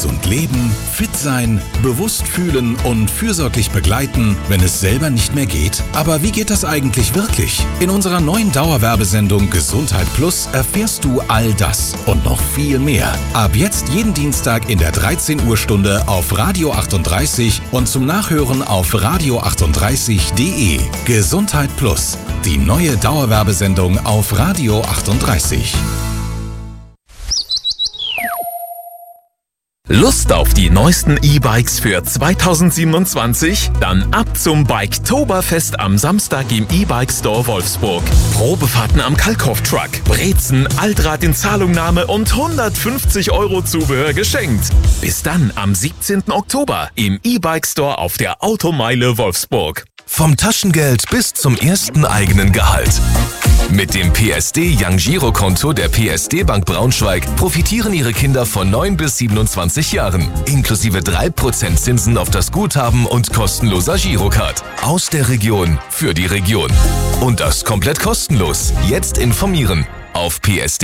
Gesund leben, fit sein, bewusst fühlen und fürsorglich begleiten, wenn es selber nicht mehr geht? Aber wie geht das eigentlich wirklich? In unserer neuen Dauerwerbesendung Gesundheit Plus erfährst du all das und noch viel mehr. Ab jetzt jeden Dienstag in der 13 Uhr Stunde auf Radio 38 und zum Nachhören auf radio38.de. Gesundheit Plus, die neue Dauerwerbesendung auf Radio 38. Lust auf die neuesten E-Bikes für 2027? Dann ab zum Biketoberfest am Samstag im E-Bike Store Wolfsburg. Probefahrten am Kalkhoff-Truck, Brezen, Altrad in Zahlungnahme und 150 € Zubehör geschenkt. Bis dann am 17. Oktober im E-Bike Store auf der Automeile Wolfsburg. Vom Taschengeld bis zum ersten eigenen Gehalt. Mit dem PSD Young Giro Konto der PSD Bank Braunschweig profitieren Ihre Kinder von 9 bis 27 Jahren. Inklusive 3% Zinsen auf das Guthaben und kostenloser Girocard. Aus der Region für die Region. Und das komplett kostenlos. Jetzt informieren auf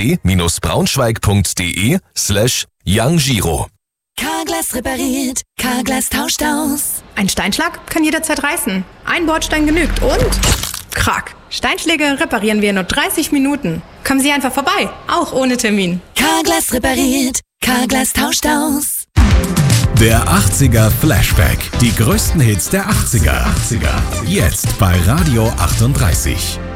psd-braunschweig.de/YoungGiro. Carglass repariert, Carglass tauscht aus. Ein Steinschlag kann jederzeit reißen. Ein Bordstein genügt und... Krack. Steinschläge reparieren wir in nur 30 Minuten. Kommen Sie einfach vorbei, auch ohne Termin. Carglass repariert, Carglass tauscht aus. Der 80er Flashback. Die größten Hits der 80er. Jetzt bei Radio 38.